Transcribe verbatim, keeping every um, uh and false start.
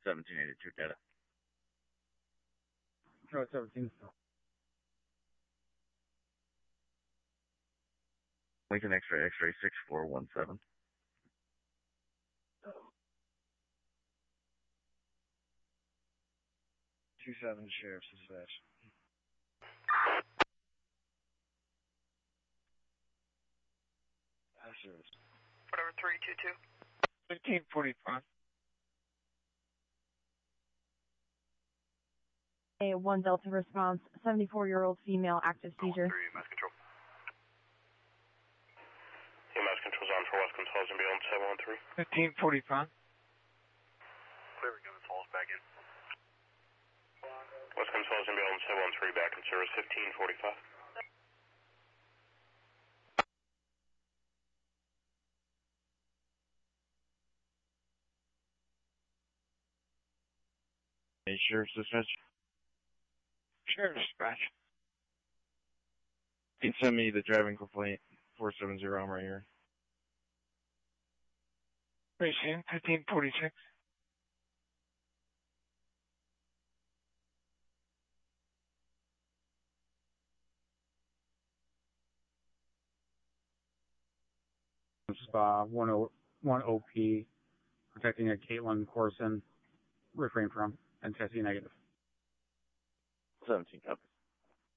seventeen eighty-two data. Road seventeen. Lincoln X-ray, X-ray six four one seven. Two seven Sheriff's Dispatch. Pass service. Whatever, three two two. fifteen forty-five. A one Delta response, seventy-four-year-old female, active seizure. Three, mass control. Yeah, mass control's on for West Gonzales and beyond seven one three. fifteen forty-five. Clear, Gonzales back in. West Gonzales and beyond seven one three back in service, fifteen forty-five. Hey, Sheriff's Dispatch. Sheriff's Dispatch. You can send me the driving complaint, four seven zero, I'm right here. Racing, fifteen forty-six. Spa, one O P, protecting a Caitlin Corson, refrain from, and testing negative. seventeen, copy.